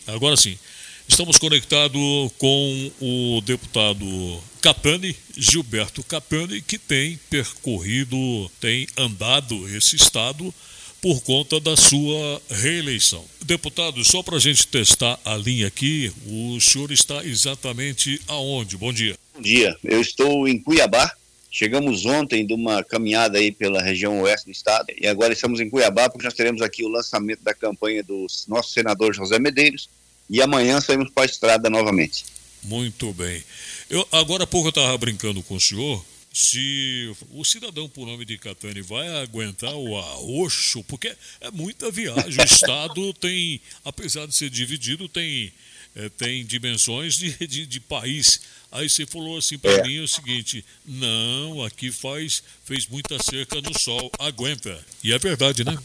Agora sim, estamos conectados com o deputado Capani, Gilberto Capani, que tem percorrido, tem andado esse estado por conta da sua reeleição. Deputado, só para a gente testar a linha aqui, o senhor está exatamente aonde? Bom dia. Bom dia, eu estou em Cuiabá. Chegamos ontem de uma caminhada aí pela região oeste do estado e agora estamos em Cuiabá porque nós teremos aqui o lançamento da campanha do nosso senador José Medeiros e amanhã saímos para a estrada novamente. Muito bem. Agora há pouco eu estava brincando com o senhor se o cidadão por nome de Catani vai aguentar o arroxo, porque é muita viagem. O estado tem, apesar de ser dividido, tem dimensões de país. Aí você falou assim para mim o seguinte: não, aqui fez muita cerca no sol, aguenta. E é verdade, né?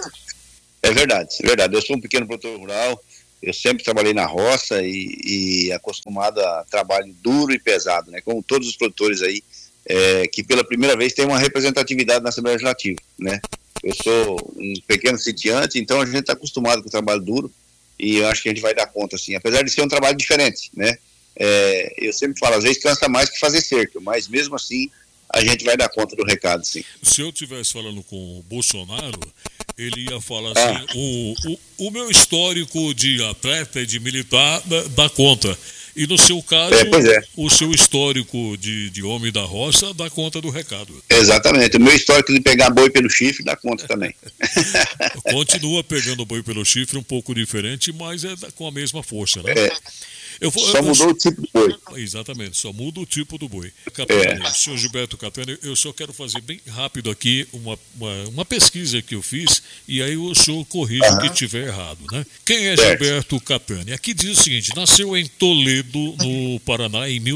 É verdade. Eu sou um pequeno produtor rural, eu sempre trabalhei na roça e acostumado a trabalho duro e pesado, né? Como todos os produtores aí, que pela primeira vez tem uma representatividade na Assembleia Legislativa, né? Eu sou um pequeno sitiante, então a gente está acostumado com o trabalho duro e eu acho que a gente vai dar conta, assim, apesar de ser um trabalho diferente, né? Eu sempre falo, às vezes cansa mais que fazer cerca, mas mesmo assim a gente vai dar conta do recado, sim. Se eu estivesse falando com o Bolsonaro, ele ia falar assim, o meu histórico de atleta e de militar dá conta. E no seu caso, o seu histórico de homem da roça dá conta do recado. Exatamente, o meu histórico de pegar boi pelo chifre dá conta também. Continua pegando boi pelo chifre, um pouco diferente, mas é com a mesma força, né? Só mudou o tipo do boi. Exatamente, só muda o tipo do boi. Catani, senhor Gilberto Catani, eu só quero fazer bem rápido aqui uma pesquisa que eu fiz e aí o senhor corrija o que estiver errado, né? Quem é Gilberto Catani? Aqui diz o seguinte: nasceu em Toledo, no Paraná, em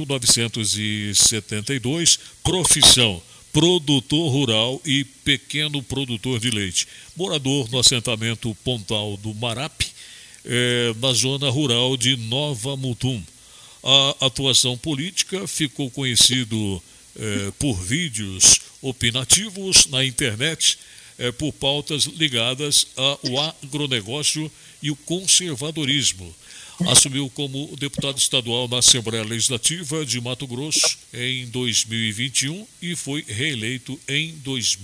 1972, profissão produtor rural e pequeno produtor de leite, morador no assentamento Pontal do Marape, na zona rural de Nova Mutum. A atuação política ficou conhecido por vídeos opinativos na internet, por pautas ligadas ao agronegócio e o conservadorismo. Assumiu como deputado estadual na Assembleia Legislativa de Mato Grosso em 2021 e foi reeleito em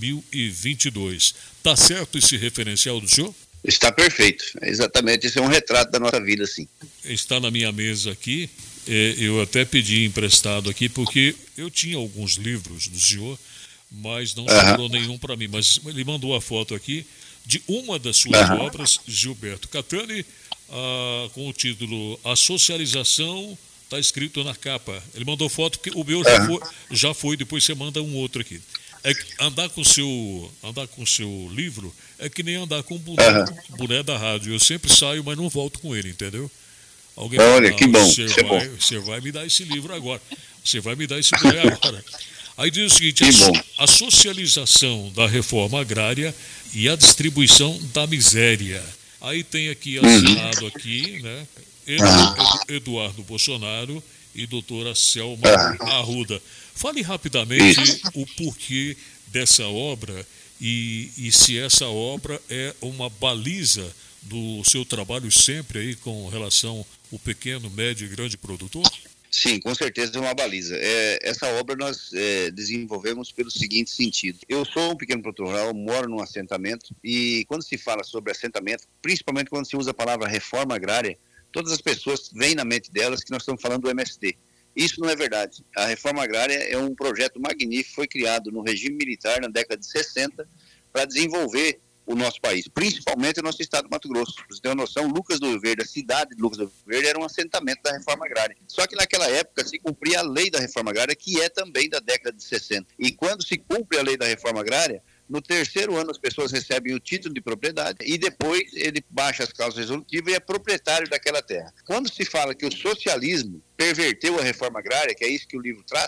2022. Está certo esse referencial do senhor? Está perfeito, exatamente, esse é um retrato da nossa vida, sim. Está na minha mesa aqui, eu até pedi emprestado aqui, porque eu tinha alguns livros do senhor, mas não sobrou nenhum para mim, mas ele mandou a foto aqui de uma das suas obras, Gilberto Catani, com o título A Socialização, está escrito na capa. Ele mandou foto, porque o meu já foi, depois você manda um outro aqui. Andar com o seu livro é que nem andar com o boné da rádio. Eu sempre saio, mas não volto com ele, entendeu? Alguém Olha, que bom. Você vai me dar esse livro agora. Você vai me dar esse boné agora. Aí diz o seguinte: a socialização da reforma agrária e a distribuição da miséria. Aí tem aqui assinado aqui, né? Eduardo Bolsonaro e doutora Selma Arruda. Fale rapidamente o porquê dessa obra e se essa obra é uma baliza do seu trabalho sempre aí com relação ao pequeno, médio e grande produtor? Sim, com certeza é uma baliza. Essa obra nós desenvolvemos pelo seguinte sentido. Eu sou um pequeno produtor rural, moro num assentamento e quando se fala sobre assentamento, principalmente quando se usa a palavra reforma agrária, todas as pessoas veem na mente delas que nós estamos falando do MST. Isso não é verdade. A reforma agrária é um projeto magnífico, foi criado no regime militar na década de 60 para desenvolver o nosso país, principalmente o nosso estado do Mato Grosso. Para você ter uma noção, Lucas do Rio Verde, a cidade de Lucas do Rio Verde era um assentamento da reforma agrária. Só que naquela época se cumpria a lei da reforma agrária, que é também da década de 60. E quando se cumpre a lei da reforma agrária, no terceiro ano as pessoas recebem o título de propriedade e depois ele baixa as causas resolutivas e é proprietário daquela terra. Quando se fala que o socialismo perverteu a reforma agrária, que é isso que o livro trata,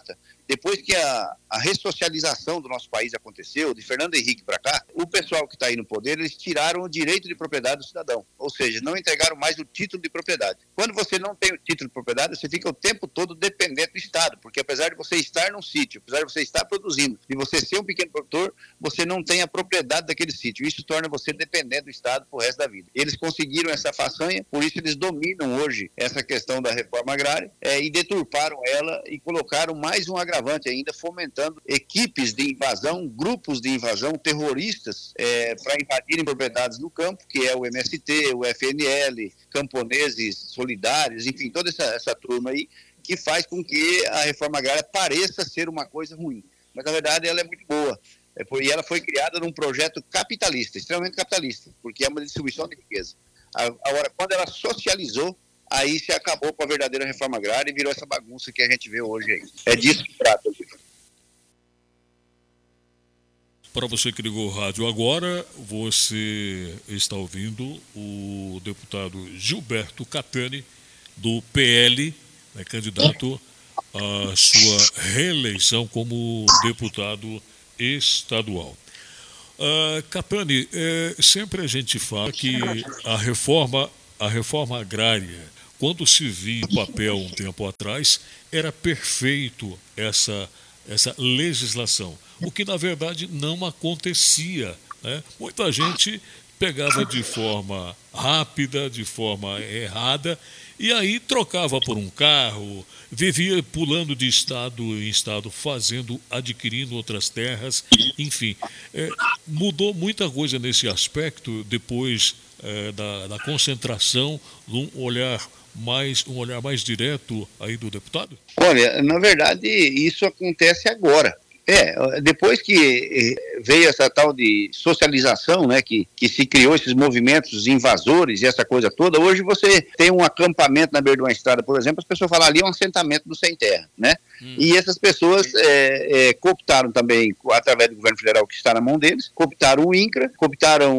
depois que a ressocialização do nosso país aconteceu, de Fernando Henrique para cá, o pessoal que está aí no poder, eles tiraram o direito de propriedade do cidadão, ou seja, não entregaram mais o título de propriedade. Quando você não tem o título de propriedade, você fica o tempo todo dependente do Estado, porque apesar de você estar num sítio, apesar de você estar produzindo, e você ser um pequeno produtor, você não tem a propriedade daquele sítio. Isso torna você dependente do Estado pro resto da vida. Eles conseguiram essa façanha, por isso eles dominam hoje essa questão da reforma agrária e deturparam ela e colocaram mais um agravante ainda, fomentando equipes de invasão, grupos de invasão, terroristas para invadirem propriedades no campo, que é o MST, o FNL, camponeses solidários, enfim, toda essa turma aí, que faz com que a reforma agrária pareça ser uma coisa ruim. Mas, na verdade, ela é muito boa. E ela foi criada num projeto capitalista, extremamente capitalista, porque é uma distribuição de riqueza. Agora, quando ela socializou, aí se acabou com a verdadeira reforma agrária e virou essa bagunça que a gente vê hoje aí. É disso que trata. Para você que ligou o rádio agora, você está ouvindo o deputado Gilberto Catani, do PL, candidato à sua reeleição como deputado estadual. Catani, sempre a gente fala que a reforma agrária, quando se viu no papel um tempo atrás, era perfeito essa legislação, o que na verdade não acontecia, né? Muita gente pegava de forma rápida, de forma errada, e aí trocava por um carro, vivia pulando de estado em estado, adquirindo outras terras, enfim. Mudou muita coisa nesse aspecto depois da concentração, um olhar mais direto aí do deputado? Olha, na verdade, isso acontece agora. Depois que veio essa tal de socialização, né, que se criou esses movimentos invasores e essa coisa toda, hoje você tem um acampamento na beira de uma estrada, por exemplo, as pessoas falam ali é um assentamento do sem terra, né? E essas pessoas cooptaram também, através do governo federal que está na mão deles, cooptaram o INCRA, cooptaram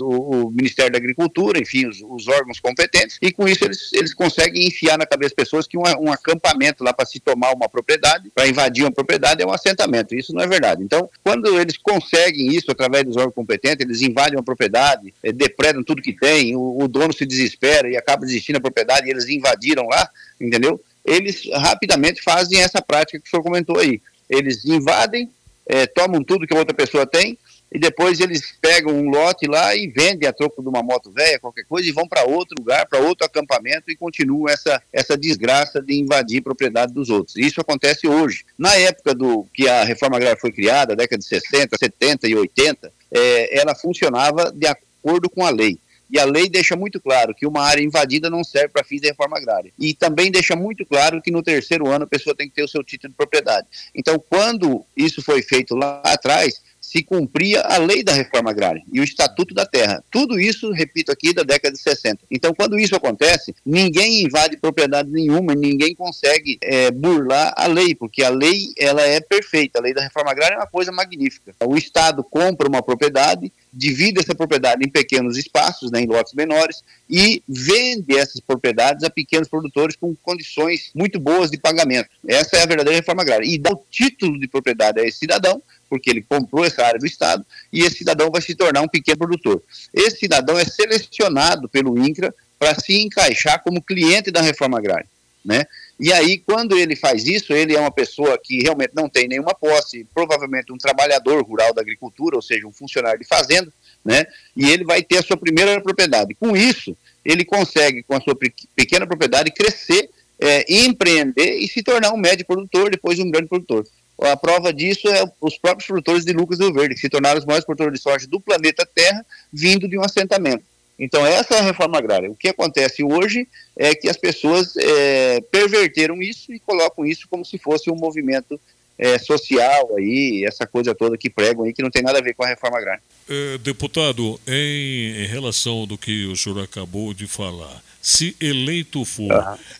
o Ministério da Agricultura, enfim, os órgãos competentes, e com isso eles conseguem enfiar na cabeça das pessoas que um acampamento lá para se tomar uma propriedade, para invadir uma propriedade, é um assentamento. Isso não é verdade. Então, quando eles conseguem isso através dos órgãos competentes, eles invadem uma propriedade, depredam tudo que tem, o dono se desespera e acaba desistindo da propriedade e eles invadiram lá, entendeu? Eles rapidamente fazem essa prática que o senhor comentou aí. Eles invadem, tomam tudo que a outra pessoa tem e depois eles pegam um lote lá e vendem a troco de uma moto velha, qualquer coisa, e vão para outro lugar, para outro acampamento e continuam essa desgraça de invadir propriedade dos outros. Isso acontece hoje. Na época que a reforma agrária foi criada, década de 60, 70 e 80, ela funcionava de acordo com a lei. E a lei deixa muito claro que uma área invadida não serve para fins de reforma agrária. E também deixa muito claro que no terceiro ano a pessoa tem que ter o seu título de propriedade. Então, quando isso foi feito lá atrás, se cumpria a lei da reforma agrária e o Estatuto da Terra. Tudo isso, repito aqui, da década de 60. Então, quando isso acontece, ninguém invade propriedade nenhuma, ninguém consegue burlar a lei, porque a lei ela é perfeita. A lei da reforma agrária é uma coisa magnífica. O Estado compra uma propriedade, divide essa propriedade em pequenos espaços, né, em lotes menores, e vende essas propriedades a pequenos produtores com condições muito boas de pagamento. Essa é a verdadeira reforma agrária. E dá o título de propriedade a esse cidadão, porque ele comprou essa área do Estado, e esse cidadão vai se tornar um pequeno produtor. Esse cidadão é selecionado pelo INCRA para se encaixar como cliente da reforma agrária, né? E aí, quando ele faz isso, ele é uma pessoa que realmente não tem nenhuma posse, provavelmente um trabalhador rural da agricultura, ou seja, um funcionário de fazenda, né? E ele vai ter a sua primeira propriedade. Com isso, ele consegue, com a sua pequena propriedade, crescer, empreender e se tornar um médio produtor, depois um grande produtor. A prova disso é os próprios produtores de Lucas do Rio Verde, que se tornaram os maiores produtores de soja do planeta Terra, vindo de um assentamento. Então, essa é a reforma agrária. O que acontece hoje é que as pessoas perverteram isso e colocam isso como se fosse um movimento social, aí, essa coisa toda que pregam aí, que não tem nada a ver com a reforma agrária. Deputado, em relação do que o senhor acabou de falar, se eleito for,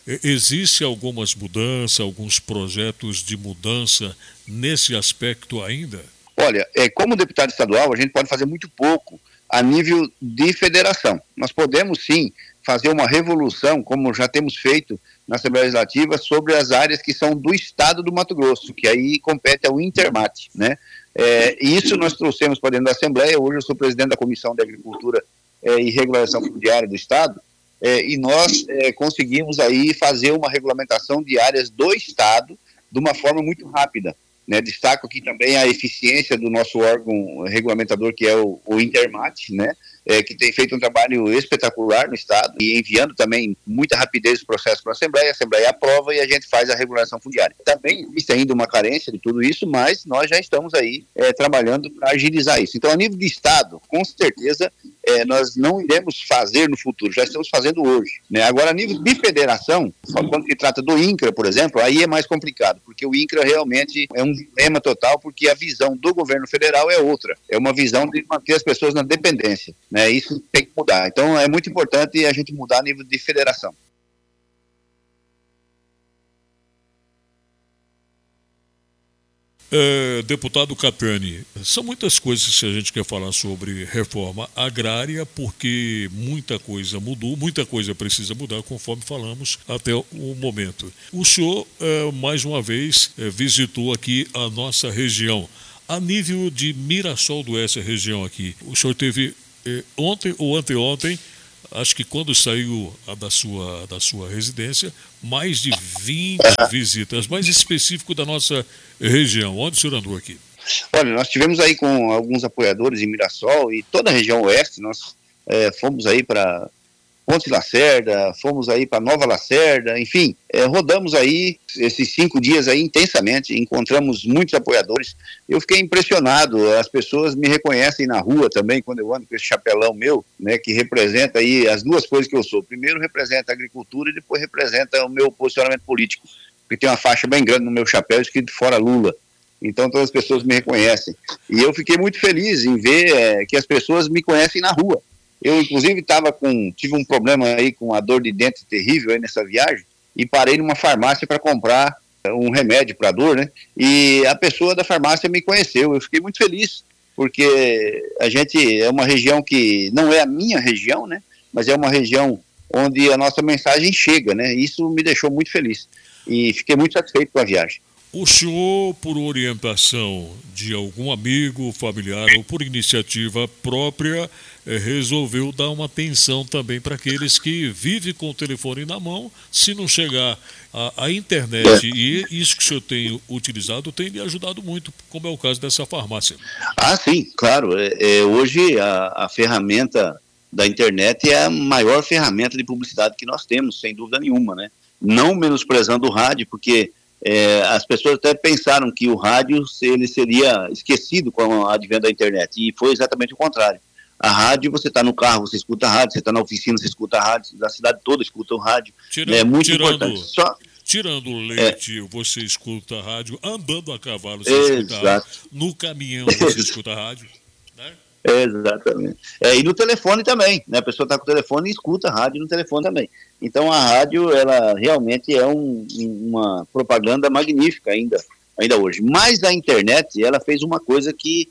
existe algumas mudanças, alguns projetos de mudança nesse aspecto ainda? Olha, como deputado estadual, a gente pode fazer muito pouco a nível de federação. Nós podemos, sim, fazer uma revolução, como já temos feito na Assembleia Legislativa, sobre as áreas que são do Estado do Mato Grosso, que aí compete ao Intermat, né? E isso nós trouxemos para dentro da Assembleia. Hoje eu sou presidente da Comissão de Agricultura e Regularização Fundiária do Estado, e nós conseguimos aí fazer uma regulamentação de áreas do Estado de uma forma muito rápida, né? Destaco aqui também a eficiência do nosso órgão regulamentador, que é o Intermat, né? Que tem feito um trabalho espetacular no Estado e enviando também muita rapidez o processo para a Assembleia aprova e a gente faz a regulação fundiária. Também existe ainda uma carência de tudo isso, mas nós já estamos aí trabalhando para agilizar isso. Então, a nível de Estado, com certeza, nós não iremos fazer no futuro, já estamos fazendo hoje, né? Agora, a nível de federação, quando se trata do INCRA, por exemplo, aí é mais complicado, porque o INCRA realmente é um dilema total, porque a visão do governo federal é outra, é uma visão de manter as pessoas na dependência, né? Isso tem que mudar. Então, é muito importante a gente mudar a nível de federação. Deputado Capani, são muitas coisas que a gente quer falar sobre reforma agrária, porque muita coisa mudou, muita coisa precisa mudar, conforme falamos até o momento. O senhor, mais uma vez, visitou aqui a nossa região. A nível de Mirassol do Oeste, a região aqui, o senhor teve ontem ou anteontem, acho que quando saiu da sua residência, mais de 20 visitas, mais específico da nossa região. Onde o senhor andou aqui? Olha, nós tivemos aí com alguns apoiadores em Mirassol e toda a região oeste. Nós fomos aí para Ponte Lacerda, fomos aí para Nova Lacerda, enfim, rodamos aí esses 5 dias aí intensamente, encontramos muitos apoiadores. Eu fiquei impressionado, as pessoas me reconhecem na rua também, quando eu ando com esse chapelão meu, né, que representa aí as duas coisas que eu sou. Primeiro representa a agricultura e depois representa o meu posicionamento político, porque tem uma faixa bem grande no meu chapéu escrito "Fora Lula". Então todas as pessoas me reconhecem. E eu fiquei muito feliz em ver que as pessoas me conhecem na rua. Eu, inclusive, tive um problema aí com a dor de dente terrível aí nessa viagem e parei numa farmácia para comprar um remédio para dor, né? E a pessoa da farmácia me conheceu. Eu fiquei muito feliz, porque a gente é uma região que não é a minha região, né? Mas é uma região onde a nossa mensagem chega, né? Isso me deixou muito feliz e fiquei muito satisfeito com a viagem. O senhor, por orientação de algum amigo, familiar ou por iniciativa própria, resolveu dar uma atenção também para aqueles que vivem com o telefone na mão. Se não chegar a internet, e isso que o senhor tem utilizado tem lhe ajudado muito, como é o caso dessa farmácia. Ah, sim, claro. Hoje a ferramenta da internet é a maior ferramenta de publicidade que nós temos, sem dúvida nenhuma, né? Não menosprezando o rádio, porque as pessoas até pensaram que o rádio ele seria esquecido com o advento da internet, e foi exatamente o contrário. A rádio, você está no carro, você escuta a rádio, você está na oficina, você escuta a rádio, a cidade toda escuta o rádio. É muito importante. Tirando o leite, você escuta a rádio, andando a cavalo, você escuta a rádio, no caminhão você escuta a rádio, né? Exatamente. E no telefone também, né? A pessoa está com o telefone e escuta a rádio no telefone também. Então a rádio, ela realmente é uma propaganda magnífica ainda hoje. Mas a internet, ela fez uma coisa que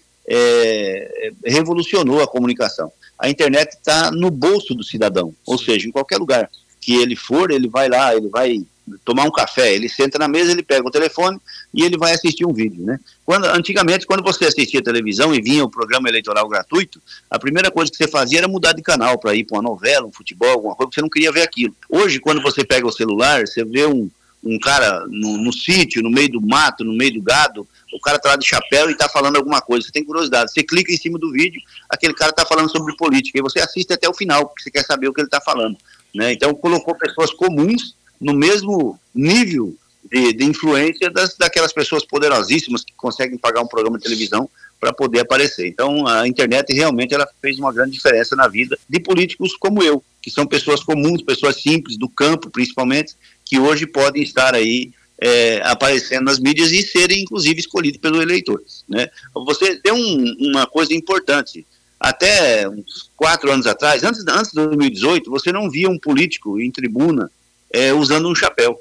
revolucionou a comunicação. A internet está no bolso do cidadão, ou seja, em qualquer lugar que ele for, ele vai lá, ele vai tomar um café, ele senta na mesa, ele pega o telefone e ele vai assistir um vídeo, né? Antigamente, quando você assistia televisão e vinha o programa eleitoral gratuito, a primeira coisa que você fazia era mudar de canal para ir para uma novela, um futebol, alguma coisa, porque você não queria ver aquilo. Hoje, quando você pega o celular, você vê um cara no sítio, no meio do mato, no meio do gado, o cara está lá de chapéu e está falando alguma coisa, você tem curiosidade, você clica em cima do vídeo, aquele cara está falando sobre política, e você assiste até o final, porque você quer saber o que ele está falando, né? Então, colocou pessoas comuns no mesmo nível de influência daquelas pessoas poderosíssimas que conseguem pagar um programa de televisão para poder aparecer. Então, a internet realmente ela fez uma grande diferença na vida de políticos como eu, que são pessoas comuns, pessoas simples, do campo principalmente, que hoje podem estar aí aparecendo nas mídias e serem, inclusive, escolhidos pelo eleitor, né? Você tem uma coisa importante. Até uns 4 anos atrás, antes de 2018, você não via um político em tribuna usando um chapéu.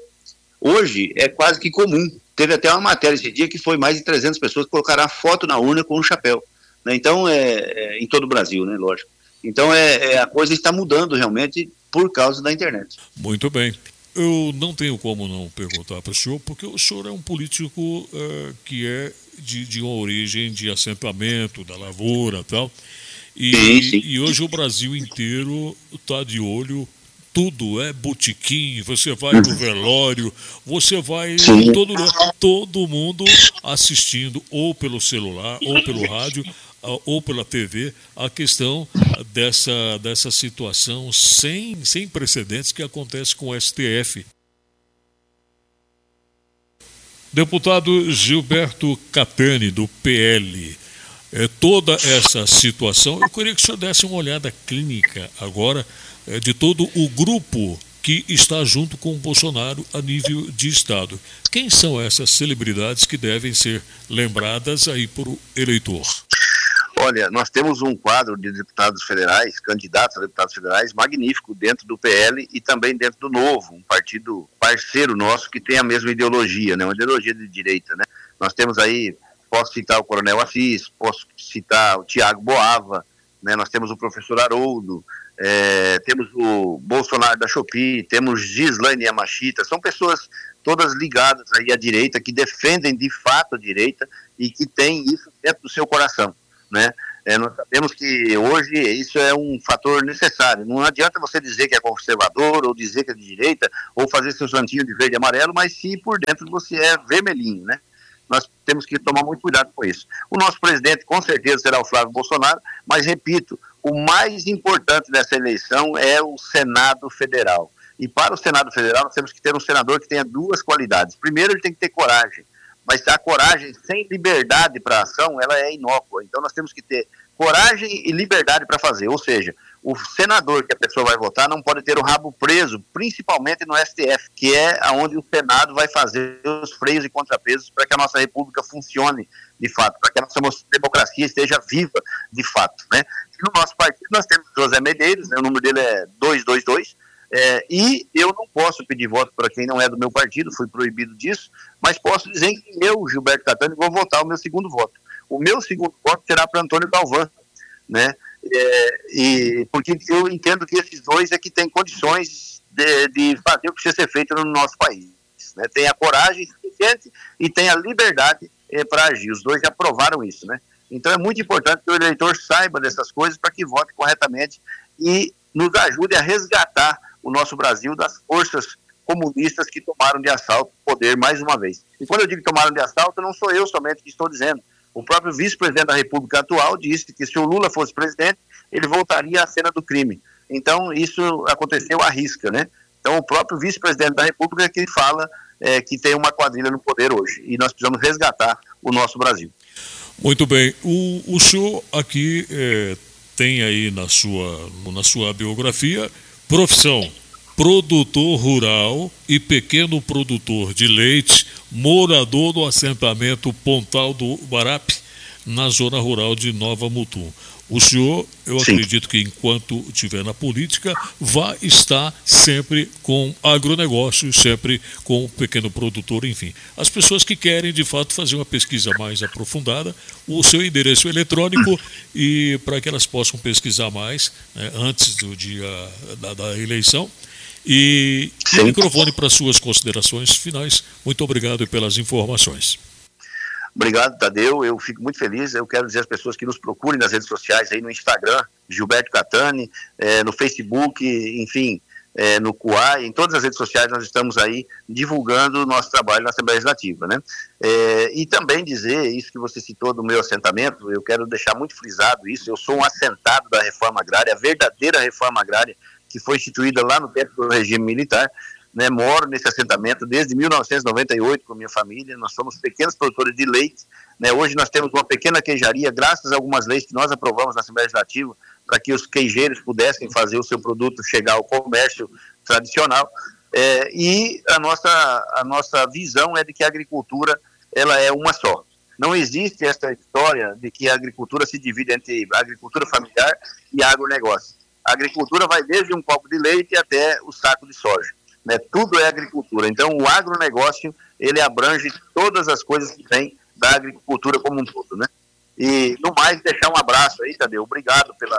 Hoje é quase que comum. Teve até uma matéria esse dia que foi mais de 300 pessoas que colocaram a foto na urna com um chapéu, né? Então, em todo o Brasil, né, lógico. Então, a coisa está mudando realmente por causa da internet. Muito bem. Eu não tenho como não perguntar para o senhor, porque o senhor é um político que é de uma origem de assentamento, da lavoura e tal. Sim. E hoje o Brasil inteiro está de olho, tudo é botequim, você vai pro velório, você vai em todo lugar, todo mundo assistindo ou pelo celular, ou pelo rádio, ou pela TV, a questão dessa situação sem precedentes que acontece com o STF. Deputado Gilberto Catani, do PL, toda essa situação, eu queria que o senhor desse uma olhada clínica agora de todo o grupo que está junto com o Bolsonaro a nível de Estado. Quem são essas celebridades que devem ser lembradas aí por o eleitor? Olha, nós temos um quadro de deputados federais, candidatos a deputados federais, magnífico dentro do PL e também dentro do Novo, um partido parceiro nosso que tem a mesma ideologia, né? Uma ideologia de direita, né? Nós temos aí, posso citar o Coronel Assis, posso citar o Tiago Boava, né? Nós temos o professor Haroldo, temos o Bolsonaro da Shopee, temos Gislaine Yamashita, são pessoas todas ligadas aí à direita, que defendem de fato a direita e que têm isso dentro do seu coração, né? Nós sabemos que hoje isso é um fator necessário. Não adianta você dizer que é conservador ou dizer que é de direita ou fazer seu santinho de verde e amarelo, mas se por dentro você é vermelhinho, né? Nós temos que tomar muito cuidado com isso. O nosso presidente com certeza será o Flávio Bolsonaro, mas repito, o mais importante dessa eleição é o Senado Federal. E para o Senado Federal nós temos que ter um senador que tenha duas qualidades. Primeiro, ele tem que ter coragem. Mas a coragem sem liberdade para a ação, ela é inócua. Então nós temos que ter coragem e liberdade para fazer. Ou seja, o senador que a pessoa vai votar não pode ter o rabo preso, principalmente no STF, que é onde o Senado vai fazer os freios e contrapesos para que a nossa república funcione de fato, para que a nossa democracia esteja viva de fato, né? E no nosso partido nós temos José Medeiros, né? O número dele é 222, e eu não posso pedir voto para quem não é do meu partido, fui proibido disso, mas posso dizer que eu, Gilberto Catani, vou votar o meu segundo voto. O meu segundo voto será para Antônio Galvão, né? Porque eu entendo que esses dois é que têm condições de fazer o que precisa ser feito no nosso país, né? Tem a coragem suficiente e tem a liberdade para agir. Os dois já provaram isso, né? Então é muito importante que o eleitor saiba dessas coisas para que vote corretamente e nos ajude a resgatar o nosso Brasil das forças comunistas que tomaram de assalto o poder mais uma vez. E quando eu digo tomaram de assalto, não sou eu somente que estou dizendo. O próprio vice-presidente da República atual disse que se o Lula fosse presidente, ele voltaria à cena do crime. Então, isso aconteceu à risca, né? Então, o próprio vice-presidente da República é que fala que tem uma quadrilha no poder hoje. E nós precisamos resgatar o nosso Brasil. Muito bem. O senhor aqui tem aí na sua biografia profissão: produtor rural e pequeno produtor de leite, morador do assentamento Pontal do Marape, na zona rural de Nova Mutum. O senhor, eu Sim. acredito que enquanto estiver na política, vai estar sempre com agronegócio, sempre com o pequeno produtor, enfim. As pessoas que querem, de fato, fazer uma pesquisa mais aprofundada, o seu endereço eletrônico, e para que elas possam pesquisar mais, né, antes do dia da eleição. E o microfone para suas considerações finais. Muito obrigado pelas informações. Obrigado, Tadeu. Eu fico muito feliz. Eu quero dizer às pessoas que nos procurem nas redes sociais, aí no Instagram, Gilberto Catani, no Facebook, enfim, no QA, em todas as redes sociais nós estamos aí divulgando o nosso trabalho na Assembleia Legislativa, né? E também dizer, isso que você citou do meu assentamento, eu quero deixar muito frisado isso. Eu sou um assentado da reforma agrária, a verdadeira reforma agrária, que foi instituída lá no tempo do regime militar, né? Moro nesse assentamento desde 1998 com minha família. Nós somos pequenos produtores de leite, né? Hoje nós temos uma pequena queijaria, graças a algumas leis que nós aprovamos na Assembleia Legislativa, para que os queijeiros pudessem fazer o seu produto chegar ao comércio tradicional. E a nossa visão é de que a agricultura ela é uma só. Não existe essa história de que a agricultura se divide entre a agricultura familiar e agronegócio. A agricultura vai desde um copo de leite até o saco de soja, né? Tudo é agricultura. Então, o agronegócio, ele abrange todas as coisas que vem da agricultura como um todo, né? E, no mais, deixar um abraço aí, Tadeu. Obrigado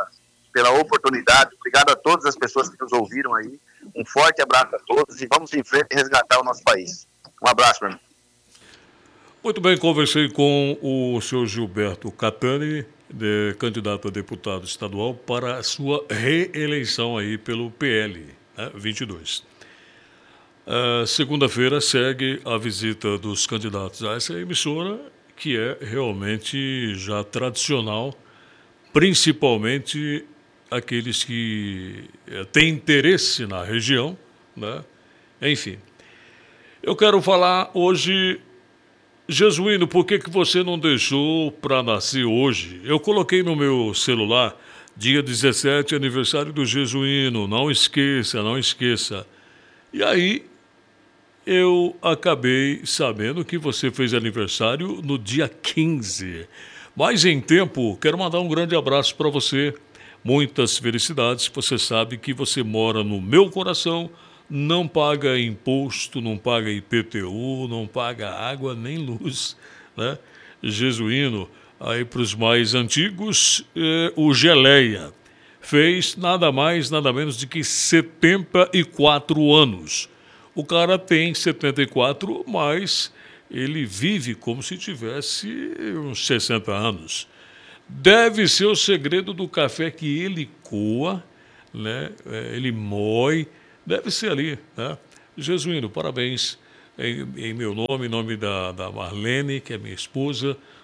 pela oportunidade. Obrigado a todas as pessoas que nos ouviram aí. Um forte abraço a todos e vamos em frente resgatar o nosso país. Um abraço, meu irmão. Muito bem, conversei com o senhor Gilberto Catani, candidato a deputado estadual para a sua reeleição aí pelo PL, né, 22. Segunda-feira segue a visita dos candidatos a essa emissora, que é realmente já tradicional, principalmente aqueles que têm interesse na região, né? Enfim, eu quero falar hoje, Jesuíno, por que você não deixou para nascer hoje? Eu coloquei no meu celular, dia 17, aniversário do Jesuíno, não esqueça, não esqueça. E aí, eu acabei sabendo que você fez aniversário no dia 15. Mas em tempo, quero mandar um grande abraço para você. Muitas felicidades. Você sabe que você mora no meu coração, não paga imposto, não paga IPTU, não paga água nem luz, né? Jesuíno, aí para os mais antigos, o Geleia fez nada mais, nada menos de que 74 anos. O cara tem 74, mas ele vive como se tivesse uns 60 anos. Deve ser o segredo do café que ele coa, né? Ele moe, deve ser ali, né? Jesuíno, parabéns em meu nome, em nome da Marlene, que é minha esposa.